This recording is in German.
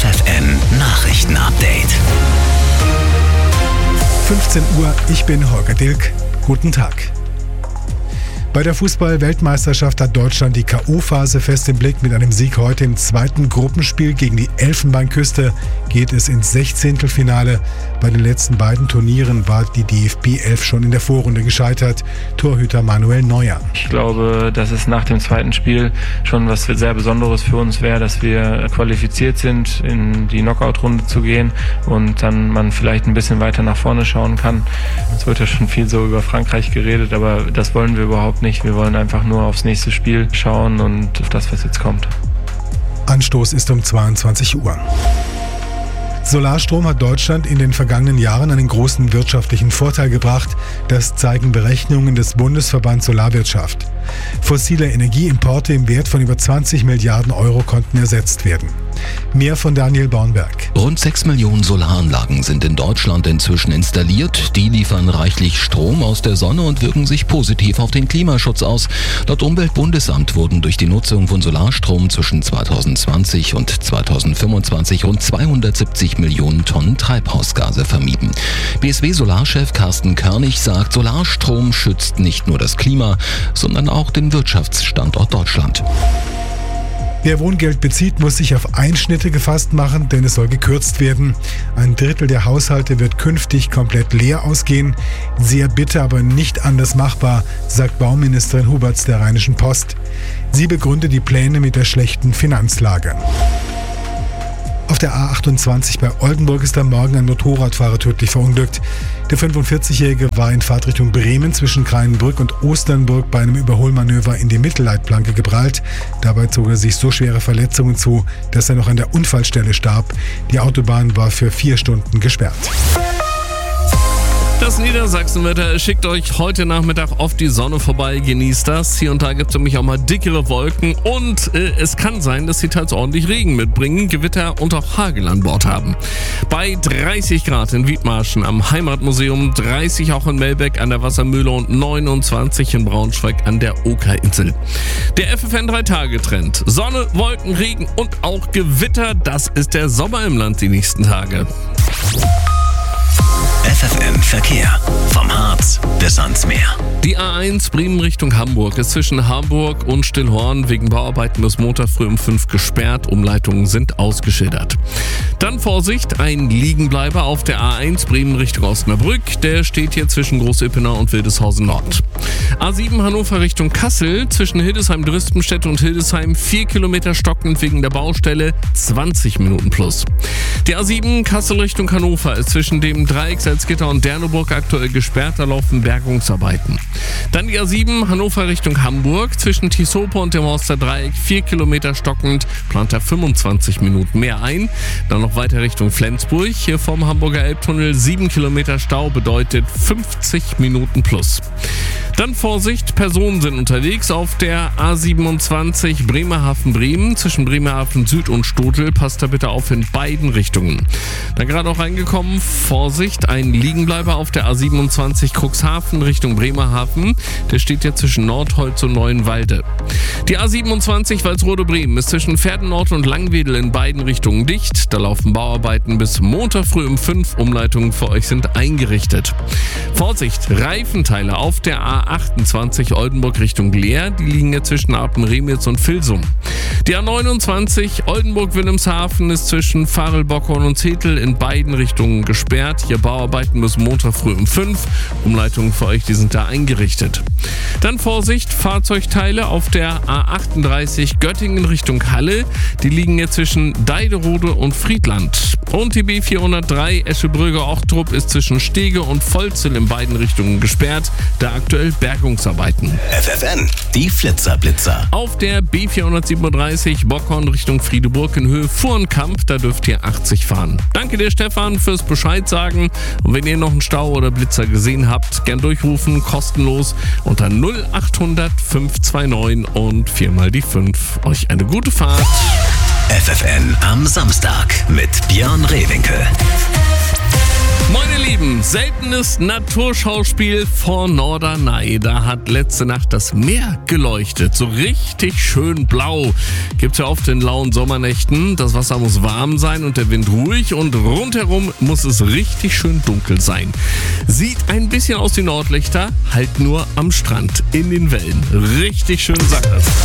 FFN Nachrichten-Update. 15 Uhr, ich bin Holger Dilk. Guten Tag. Bei der Fußball-Weltmeisterschaft hat Deutschland die K.O.-Phase fest im Blick. Mit einem Sieg heute im zweiten Gruppenspiel gegen die Elfenbeinküste geht es ins 16. Bei den letzten beiden Turnieren war die DFB 11 schon in der Vorrunde gescheitert. Torhüter Manuel Neuer. Ich glaube, dass es nach dem zweiten Spiel schon was sehr Besonderes für uns wäre, dass wir qualifiziert sind, in die Knockout-Runde zu gehen und dann man vielleicht ein bisschen weiter nach vorne schauen kann. Es wird ja schon viel so über Frankreich geredet, aber das wollen wir überhaupt nicht. Wir wollen einfach nur aufs nächste Spiel schauen und auf das, was jetzt kommt. Anstoß ist um 22 Uhr. Solarstrom hat Deutschland in den vergangenen Jahren einen großen wirtschaftlichen Vorteil gebracht. Das zeigen Berechnungen des Bundesverbands Solarwirtschaft. Fossile Energieimporte im Wert von über 20 Milliarden Euro konnten ersetzt werden. Mehr von Daniel Bornberg. Rund 6 Millionen Solaranlagen sind in Deutschland inzwischen installiert. Die liefern reichlich Strom aus der Sonne und wirken sich positiv auf den Klimaschutz aus. Laut Umweltbundesamt wurden durch die Nutzung von Solarstrom zwischen 2020 und 2025 rund 270 Millionen Tonnen Treibhausgase vermieden. BSW-Solarchef Carsten Körnig sagt, Solarstrom schützt nicht nur das Klima, sondern auch den Wirtschaftsstandort Deutschland. Wer Wohngeld bezieht, muss sich auf Einschnitte gefasst machen, denn es soll gekürzt werden. Ein Drittel der Haushalte wird künftig komplett leer ausgehen. Sehr bitter, aber nicht anders machbar, sagt Bauministerin Huberts der Rheinischen Post. Sie begründet die Pläne mit der schlechten Finanzlage. Auf der A28 bei Oldenburg ist am Morgen ein Motorradfahrer tödlich verunglückt. Der 45-Jährige war in Fahrtrichtung Bremen zwischen Kreinenbrück und Osternburg bei einem Überholmanöver in die Mittelleitplanke geprallt. Dabei zog er sich so schwere Verletzungen zu, dass er noch an der Unfallstelle starb. Die Autobahn war für 4 Stunden gesperrt. Das Niedersachsenwetter schickt euch heute Nachmittag oft die Sonne vorbei, genießt das. Hier und da gibt es nämlich auch mal dickere Wolken und es kann sein, dass sie teils ordentlich Regen mitbringen, Gewitter und auch Hagel an Bord haben. Bei 30 Grad in Wiedmarschen am Heimatmuseum, 30 auch in Melbeck an der Wassermühle und 29 in Braunschweig an der Okerinsel. Der FFN 3-Tage-Trend. Sonne, Wolken, Regen und auch Gewitter, das ist der Sommer im Land die nächsten Tage. FFN Verkehr. Vom Harz bis ans Meer. Die A1 Bremen Richtung Hamburg ist zwischen Hamburg und Stillhorn wegen Bauarbeiten bis Montag früh um 5 gesperrt. Umleitungen sind ausgeschildert. Dann Vorsicht, ein Liegenbleiber auf der A1 Bremen Richtung Osnabrück. Der steht hier zwischen Großippenau und Wildeshausen Nord. A7 Hannover Richtung Kassel zwischen Hildesheim-Drispenstedt und Hildesheim 4 Kilometer stockend wegen der Baustelle, 20 Minuten plus. Die A7 Kassel Richtung Hannover ist zwischen dem Dreieck Salzgitter und Derneburg aktuell gesperrt, da laufen Bergungsarbeiten. Dann die A7 Hannover Richtung Hamburg zwischen Tisope und dem Horster Dreieck 4 Kilometer stockend, plant er 25 Minuten mehr ein. Dann noch weiter Richtung Flensburg, hier vom Hamburger Elbtunnel 7 Kilometer Stau bedeutet 50 Minuten plus. Dann Vorsicht, Personen sind unterwegs auf der A27 Bremerhaven-Bremen zwischen Bremerhaven Süd und Stotel. Passt da bitte auf in beiden Richtungen. Dann gerade auch reingekommen, Vorsicht, ein Liegenbleiber auf der A27 Cuxhaven Richtung Bremerhaven. Der steht ja zwischen Nordholz und Neuenwalde. Die A27 Walsrode-Bremen ist zwischen Pferdenort und Langwedel in beiden Richtungen dicht. Da laufen Bauarbeiten bis Montag früh um 5. Umleitungen für euch sind eingerichtet. Vorsicht, Reifenteile auf der A28 Oldenburg Richtung Leer. Die liegen ja zwischen Apen-Remitz und Vilsum. Die A29 Oldenburg-Wilhelmshaven ist zwischen Farel-Bockhorn und Zetel in beiden Richtungen gesperrt. Hier Bauarbeiten bis Montag früh um 5. Umleitungen für euch, die sind da eingerichtet. Dann Vorsicht, Fahrzeugteile auf der A38 Göttingen Richtung Halle. Die liegen jetzt zwischen Deiderode und Friedland. Und die B403 Eschebrügge-Ochtrup ist zwischen Stege und Volzel in beiden Richtungen gesperrt, da aktuell Bergungsarbeiten. FFN, die Flitzer-Blitzer. Auf der B437 Bockhorn Richtung Friedeburg in Höhe Fuhrenkamp, da dürft ihr 80 fahren. Danke dir, Stefan, fürs Bescheid sagen. Und wenn ihr noch einen Stau oder Blitzer gesehen habt, gern durchrufen, kostenlos unter 0800 529 und 4 mal die 5. Euch eine gute Fahrt. FFN am Samstag mit Björn Rehwinkel. Meine Lieben, seltenes Naturschauspiel vor Norderney. Da hat letzte Nacht das Meer geleuchtet. So richtig schön blau. Gibt's ja oft in lauen Sommernächten. Das Wasser muss warm sein und der Wind ruhig. Und rundherum muss es richtig schön dunkel sein. Sieht ein bisschen aus wie Nordlichter, halt nur am Strand, in den Wellen. Richtig schöne Sache.